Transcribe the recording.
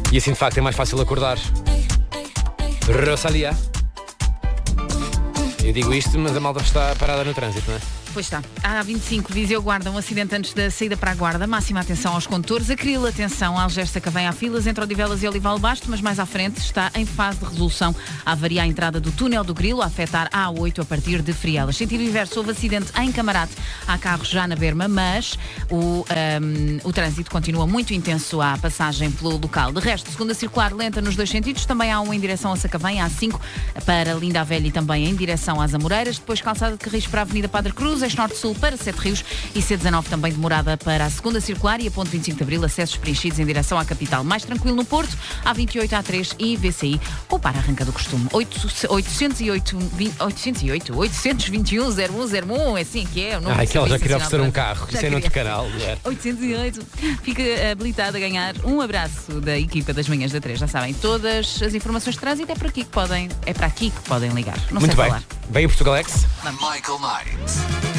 E assim de facto é mais fácil acordar. Rosalía. Eu digo isto, mas a malta está parada no trânsito, não é? Pois está. A A25 Viseu Guarda, um acidente antes da saída para a Guarda. Máxima atenção aos condutores. Acril, atenção, Algés Sacavém há filas entre Odivelas e Olival Basto, mas mais à frente está em fase de resolução a avaria à entrada do túnel do Grilo, a afetar a A8 a partir de Frielas. Sentido inverso, houve acidente em Camarate. Há carros já na berma, mas o trânsito continua muito intenso à passagem pelo local. De resto, segunda circular lenta nos dois sentidos. Também há uma em direção a Sacavém, a A5 para Linda a Velha e também em direção às Amoreiras. Depois calçada de Carris para a Avenida Padre Cruz, eixo norte-sul para Sete Rios e C19 também demorada para a segunda circular e a ponto 25 de Abril, acessos preenchidos em direção à capital. Mais tranquilo no Porto, A28, A3 e VCI, ou para arranca do costume. 821-0101, é assim que é. Que ela já queria oferecer um carro, isso é noutro canal, mulher. 808, fica habilitado a ganhar um abraço da equipa das manhãs da 3. Já sabem, todas as informações de trânsito é para aqui que podem ligar. Não Muito sei bem. falar. Bem o Portugalex. Michael Knight.